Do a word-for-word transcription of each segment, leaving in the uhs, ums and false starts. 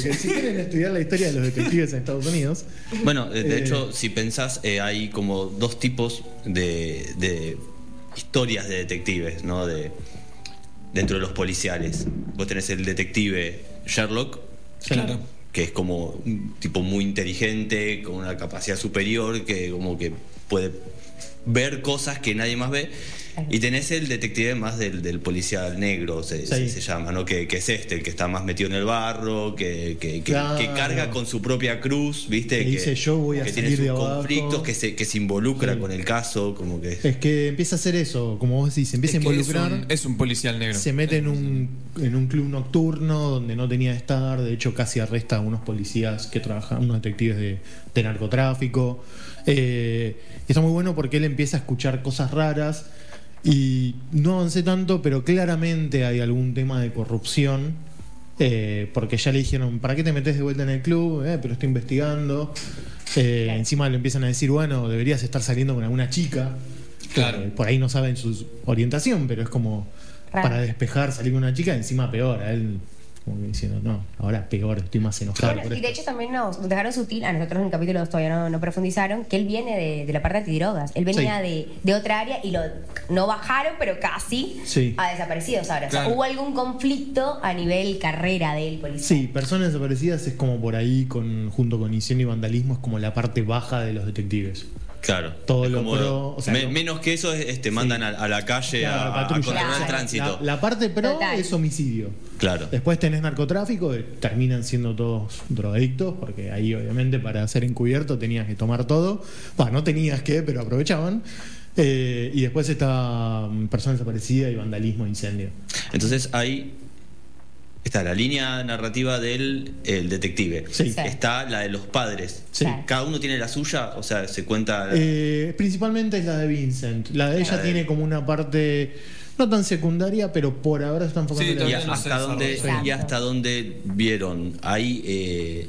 porque si quieren estudiar la historia de los detectives en Estados Unidos... Bueno, de, de eh, hecho, si pensás, eh, hay como dos tipos de, de historias de detectives, ¿no? De, dentro de los policiales. Vos tenés el detective Sherlock, Claro. que es como un tipo muy inteligente, con una capacidad superior, que como que puede ver cosas que nadie más ve. Y tenés el detective más del, del policial negro, se, Sí. se, se llama, ¿no? Que, que es este, el que está más metido en el barro, que, que, que, Claro. que carga con su propia cruz, ¿viste? Que dice, yo voy a que salir tiene de sus abajo. conflictos, que se, que se involucra Sí. con el caso, como que... Es que empieza a hacer eso, como vos decís, se empieza Es a que involucrar, Es un, es un policial negro. se mete en un, en un club nocturno donde no tenía que estar, de hecho casi arresta a unos policías que trabajan, unos detectives de, de narcotráfico. Eh, y está muy bueno porque él empieza a escuchar cosas raras y no avancé tanto, pero claramente hay algún tema de corrupción. Eh, porque ya le dijeron, ¿para qué te metes de vuelta en el club? Eh, pero estoy investigando. Eh, Claro. Encima le empiezan a decir, bueno, deberías estar saliendo con alguna chica. Claro. Eh, por ahí no saben su orientación, pero es como Raro. para despejar, salir con una chica, encima peor. A él, como que diciendo, no, ahora peor, estoy más enojado. Bueno, por y de esto. hecho también nos dejaron sutil, a nosotros en el capítulo dos todavía no, no profundizaron, que él viene de, de la parte de antidrogas. Él venía Sí. de, de otra área y lo no bajaron, pero casi Sí. a desaparecidos ahora. O sea, Claro. hubo algún conflicto a nivel carrera de él, policía. Sí, personas desaparecidas es como por ahí, con, junto con incendio y vandalismo, es como la parte baja de los detectives. Claro. Todo Es lo como- pro, o sea, me- lo- menos que eso, es, te mandan a, a la calle Claro, a, a patrulla. controlar el Claro. tránsito. La, la parte pro Total. es homicidio. Claro. Después tenés narcotráfico, que terminan siendo todos drogadictos, porque ahí obviamente para ser encubierto tenías que tomar todo. Bah, no tenías que, pero aprovechaban. Eh, y después está mm, persona desaparecida y vandalismo e incendio. Entonces ahí está la línea narrativa del el detective. Sí. Sí. Está la de los padres. Sí. Claro. Cada uno tiene la suya, o sea, se cuenta... Eh, principalmente es la de Vincent. La de ella La de- tiene como una parte no tan secundaria, pero por ahora está enfocando Sí, en la y todavía de no se hasta dónde desarrolla. y hasta dónde vieron. ¿Hay, eh,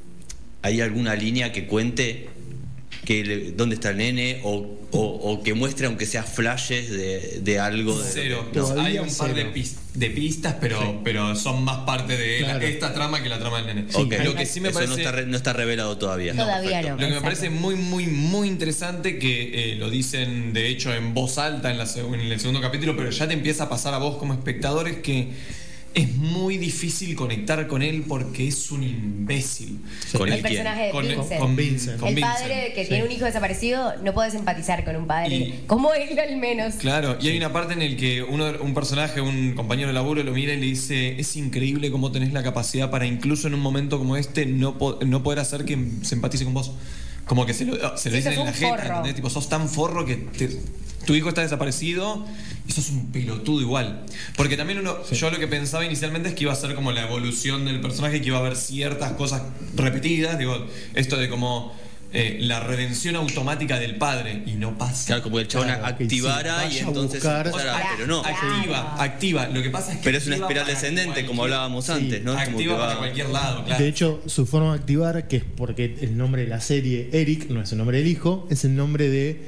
¿hay alguna línea que cuente que le- dónde está el nene o, o, o que muestre aunque sea flashes de, de algo? De, Cero. no. Todavía Hay un par de, cero. pis- de pistas, pero, Sí. pero son más parte de la- Claro. esta trama que la trama del nene. Ok. Lo que sí me Eso parece... no, está re- no está revelado todavía. Todavía perfecto. no. Lo que me Exacto. parece muy, muy, muy interesante, que eh, lo dicen de hecho en voz alta en, la seg- en el segundo capítulo, pero ya te empieza a pasar a vos como espectador, es que es muy difícil conectar con él porque es un imbécil. ¿Con El él quién? personaje de Con, Vincent. con Vincent. con el Vincent. padre que Sí. tiene un hijo desaparecido, no puedes empatizar con un padre Y- como él al menos. Claro, y hay una parte en el que uno, un personaje, un compañero de laburo lo mira y le dice, es increíble cómo tenés la capacidad para incluso en un momento como este no, po- no poder hacer que se empatice con vos. Como que se lo, se lo Sí, dicen sos en la un jeta, forro. ¿entendés? Tipo, sos tan forro que te- tu hijo está desaparecido y sos un pelotudo igual. Porque también uno, yo lo que pensaba inicialmente es que iba a ser como la evolución del personaje, que iba a haber ciertas cosas repetidas, digo, esto de como eh, la redención automática del padre, y no pasa. Claro, como el chabón Claro, que activara sí, y vaya a entonces buscar- empezara- O sea, pero no. claro. Activa, activa. Lo que pasa es que Pero es una activa espiral para descendente, como cualquier- hablábamos Sí, antes, ¿no? Es como Activa que para va- cualquier lado, claro. De hecho, su forma de activar, que es porque el nombre de la serie, Eric, no es el nombre del hijo, es el nombre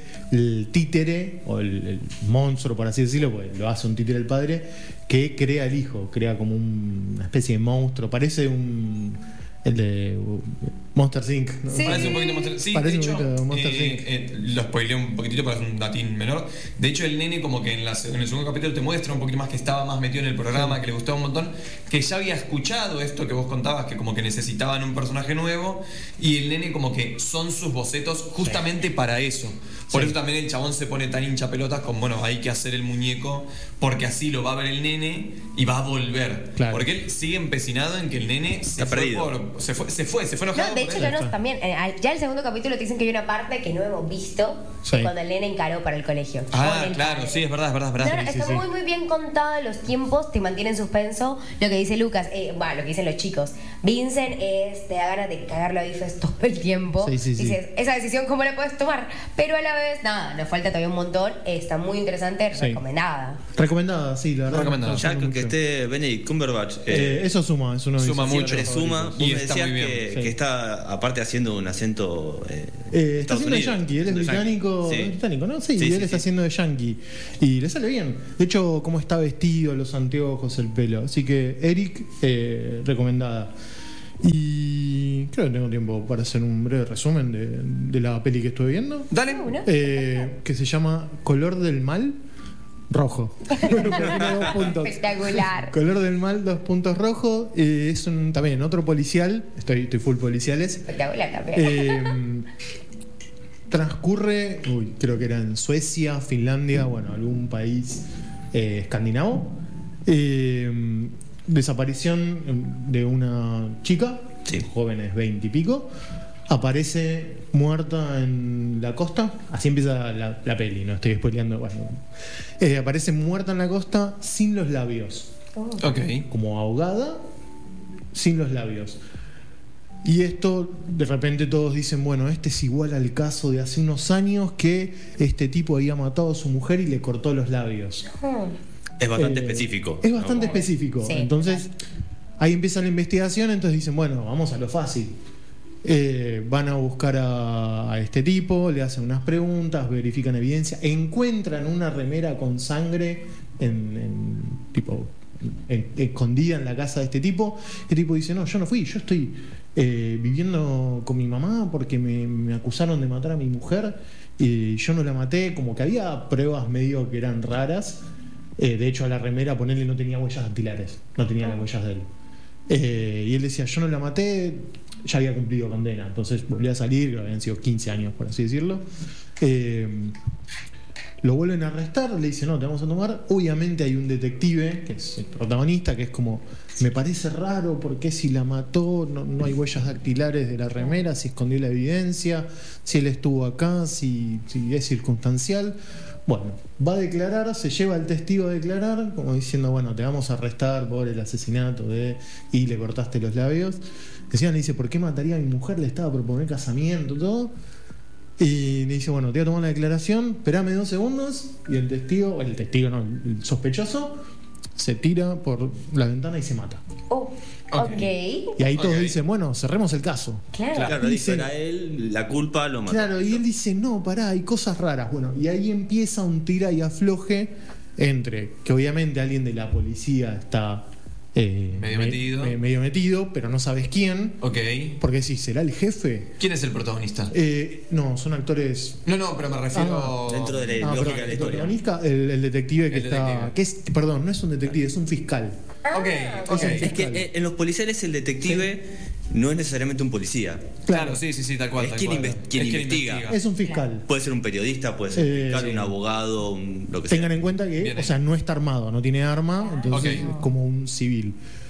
del títere, o el, el monstruo, por así decirlo, porque lo hace un títere el padre, que crea el hijo, crea como un- una especie de monstruo, parece un... el de uh, Monster incorporated. ¿no? Sí. Parece un poquito Monster Sí, Parece de un hecho, poquito Monster eh, Inc. eh, lo spoileé un poquitito porque es un datín menor. De hecho, el nene como que en, la, en el segundo capítulo te muestra un poquito más que estaba más metido en el programa, que le gustaba un montón, que ya había escuchado esto que vos contabas, que como que necesitaban un personaje nuevo, y el nene como que son sus bocetos justamente para eso. Por Sí. eso también el chabón se pone tan hincha pelotas con, bueno, hay que hacer el muñeco, porque así lo va a ver el nene y va a volver. Claro. Porque él sigue empecinado en que el nene se Está fue, perdido. por, se fue, se fue, se fue enojado. No, de por hecho, él. yo no, también, eh, al- ya en el segundo capítulo te dicen que hay una parte que no hemos visto Sí. cuando el nene encaró para el colegio. Ah, con el claro, padre. sí, es verdad, es verdad, es verdad. No, no, Sí, está sí, muy sí. muy bien contado, los tiempos te mantienen en suspenso. Lo que dice Lucas, eh, bueno, lo que dicen los chicos. Vincent es, te da ganas de cagarlo a bifes todo el tiempo. Sí, sí, sí. Dices, esa decisión, ¿cómo la puedes tomar? Pero a la vez, nada, nos falta todavía un montón. Está muy interesante, Sí. recomendada. Recomendada, sí, la verdad. Recomendada. me está Ya gustando con que mucho. esté Benedict Cumberbatch. Eh, eh, eso suma, es uno de mis suma actores mucho. siempre suma. favoritos. Vos Y me está decías muy bien, que, sí. que está, aparte, haciendo un acento. Eh, Eh, está Estados haciendo de Unidos. yankee, él es Haciendo de británico, yankee. es Sí. británico, ¿no? Sí, Sí, y él sí, está sí. haciendo de yankee. Y le sale bien. De hecho, cómo está vestido, los anteojos, el pelo. Así que Eric, eh, recomendada. Y creo que tengo tiempo para hacer un breve resumen de, de la peli que estuve viendo. Dale. Uno. Eh, que se llama Color del Mal Rojo. Bueno, tiene dos puntos. Espectacular. Color del Mal, dos puntos rojos. Eh, es un, también otro policial. Estoy, estoy full policiales. Espectacular también. Eh, transcurre, uy, creo que era en Suecia, Finlandia, bueno, algún país eh, escandinavo. Eh, desaparición de una chica, Sí. jóvenes veinte y pico, aparece muerta en la costa. Así empieza la, la peli, no estoy spoileando. Bueno, eh, aparece muerta en la costa sin los labios, Oh. Ok. como ahogada, sin los labios. Y esto, de repente todos dicen, bueno, este es igual al caso de hace unos años que este tipo había matado a su mujer y le cortó los labios. Hmm. Es bastante Eh, específico. Es bastante específico. Sí. Entonces, ahí empieza la investigación, entonces dicen, bueno, vamos a lo fácil. Eh, van a buscar a, a este tipo, le hacen unas preguntas, verifican evidencia, encuentran una remera con sangre en, en, tipo en- escondida en la casa de este tipo. Este tipo dice, no, yo no fui, yo estoy eh, viviendo con mi mamá porque me, me acusaron de matar a mi mujer y yo no la maté, como que había pruebas medio que eran raras. Eh, de hecho, a la remera, ponerle, no tenía huellas dactilares, no tenía las huellas de él. Eh, y él decía, yo no la maté, ya había cumplido condena. Entonces volvió a salir, que habían sido quince años, por así decirlo. Eh, lo vuelven a arrestar, le dicen, no, te vamos a tomar. Obviamente hay un detective, que es el protagonista, que es como, me parece raro, porque si la mató, no, no hay huellas dactilares de la remera, si escondió la evidencia, si él estuvo acá, si, si es circunstancial. Bueno, va a declarar, se lleva al testigo a declarar, como diciendo, bueno, te vamos a arrestar por el asesinato de... y le cortaste los labios. Encima le dice, ¿por qué mataría a mi mujer? Le estaba por proponer casamiento, todo. Y le dice, bueno, te voy a tomar la declaración, esperame dos segundos. Y el testigo, el testigo no, el sospechoso, se tira por la ventana y se mata. Oh, Ok. ok. Y ahí todos Ok. dicen, bueno, cerremos el caso. Claro. Claro, dijo, Dice- era él, la culpa lo mató. Claro, y él dice, no, pará, hay cosas raras. Bueno, y ahí empieza un tira y afloje entre que obviamente alguien de la policía está eh, Medio me- metido. me- medio metido, pero no sabes quién. Ok. Porque si será el jefe. ¿Quién es el protagonista? Eh, no, son actores. No, no, pero me refiero. Dentro de la Ah, pero lógica de la el historia. protagonista, el, el detective que El está. detective. Que es, perdón, no es un detective, es un fiscal. Ok, ok. O sea, Es que eh, en los policiales el detective no es necesariamente un policía. Claro, sí, sí, sí, tal cual. Es tal quien cual. inves- quien Es investiga. Es un fiscal. Puede ser un periodista, puede ser un Eh, fiscal, sí. un abogado, un- lo que Tengan sea. en cuenta que, Bien o ahí. sea, no está armado, no tiene arma, entonces Ok. es como un civil.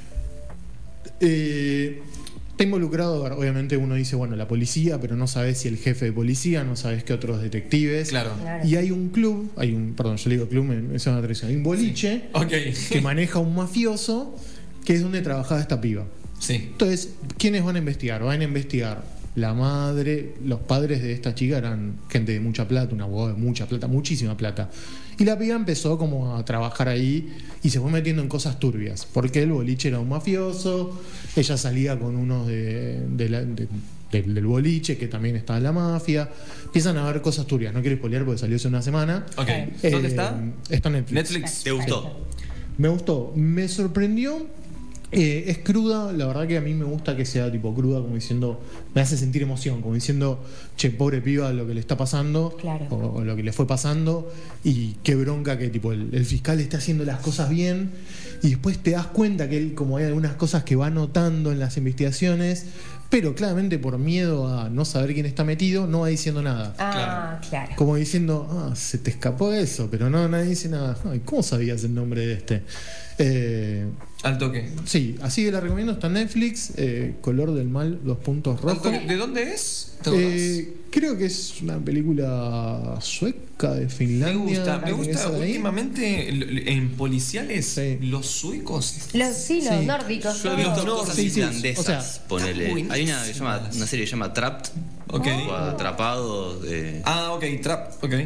Eh, está involucrado, obviamente uno dice, bueno, la policía, pero no sabes si el jefe de policía, no sabes qué otros detectives. Claro. Claro. Y hay un club, hay un, perdón, yo le digo club, me, me suena una tradición, hay un boliche Ok. que maneja un mafioso, que es donde trabajaba esta piba. Sí. Entonces, ¿quiénes van a investigar? Van a investigar la madre, los padres de esta chica eran gente de mucha plata, un abogado de mucha plata, muchísima plata. Y la piba empezó como a trabajar ahí y se fue metiendo en cosas turbias, porque el boliche era un mafioso, ella salía con unos de, de la- de- del, del boliche, que también estaba en la mafia. Empiezan a ver cosas turbias, no quiero spoilear porque salió hace una semana. Ok. Eh, ¿Dónde está? Está en Netflix. Netflix. ¿Te gustó? Me gustó, me sorprendió. Eh, es cruda, la verdad que a mí me gusta que sea tipo cruda, como diciendo, me hace sentir emoción, como diciendo, che, pobre piba, lo que le está pasando, Claro. o, o lo que le fue pasando, y qué bronca que tipo el, el fiscal está haciendo las cosas bien, y después te das cuenta que él, como hay algunas cosas que va notando en las investigaciones, pero claramente por miedo a no saber quién está metido, no va diciendo nada. Ah, claro. Como diciendo, ah, se te escapó eso, pero no, nadie dice nada. Ay, ¿cómo sabías el nombre de este? Eh, Al toque. sí, así que la recomiendo, está en Netflix, eh, Color del Mal, dos puntos Al rojos. toque. ¿De dónde es? ¿Te Eh, creo que es una película sueca de Me Finlandia. gusta, me tiene que gusta ser ahí. últimamente l- en policiales Sí. los suecos. Los, sí, los Sí. nórdicos. Yo he todos. visto No, cosas sí, sí, islandesas, o sea, ponele. están Hay una, que se llama, buenísimas. una serie que se llama Trapped, Ok. o Atrapado. eh, Ah, ok, trap, ok.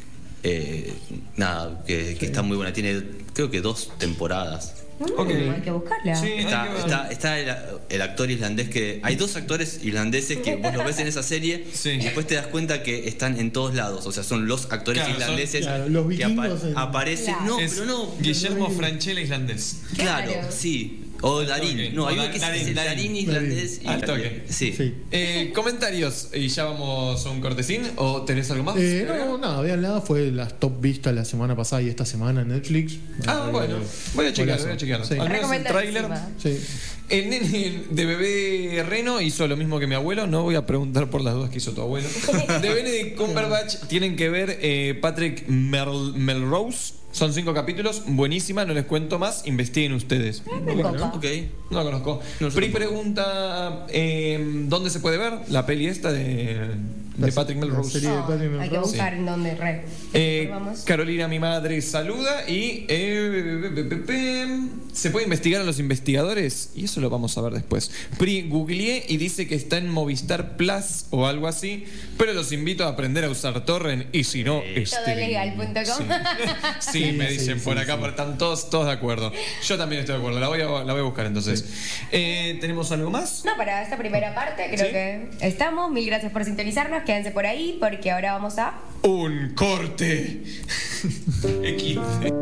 eh, nada, que, que está muy buena. Tiene, creo que dos temporadas. Mm, Ok. Hay que buscarla. Sí. Hay que Está, ver. está, está el, el actor islandés que. Hay dos actores irlandeses que vos los ves en esa serie Sí. y después te das cuenta que están en todos lados. O sea, son los actores Claro, son- irlandeses claro, los que apa- vikingos en- aparecen. Claro. No, Es pero no. Guillermo Franchella islandés. Claro, Claro. sí. O Darín. Ok. No, hay O uno que es Darín, el Darín. Darín islandés. y- Al toque. Sí. Sí. Eh, comentarios, y ya vamos a un cortesín, ¿o tenés algo más? Eh, no, nada, veanla, fue las top vistas la semana pasada y esta semana en Netflix. Ah, Eh, bueno, voy a chequear, golazo. voy a chequear. Sí. Al menos el tráiler. Recomendadísima. Sí. El nene de bebé Reno hizo lo mismo que mi abuelo. No voy a preguntar por las dudas que hizo tu abuelo. De Benedict Cumberbatch tienen que ver eh, Patrick Mel- Melrose. Son cinco capítulos, buenísima, no les cuento más, investiguen ustedes. Me copa. Ok. No la conozco. No, yo Pri tampoco. pregunta, eh, ¿dónde se puede ver la peli esta de, de La- Patrick la Melrose? serie de Oh, Patrick hay que Melrose. buscar en dónde re. Eh, Vamos. Carolina, mi madre, saluda y eh, pe, pe, pe, se puede investigar a los investigadores y eso lo vamos a ver después. Pri googleé y dice que está en Movistar Plus o algo así, pero los invito a aprender a usar Torrent y si no, este Todolegal punto com. Sí, sí, me Sí, dicen sí, por sí, acá, sí. pero están todos, todos de acuerdo. Yo también estoy de acuerdo, la voy a, la voy a buscar entonces. Eh, ¿Tenemos algo más? No, para esta primera parte creo ¿Sí? que estamos. Mil gracias por sintonizarnos. Quédense por ahí porque ahora vamos a... Un corte. X.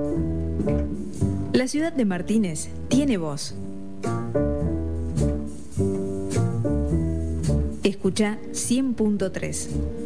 La ciudad de Martínez tiene voz. Escucha cien punto tres.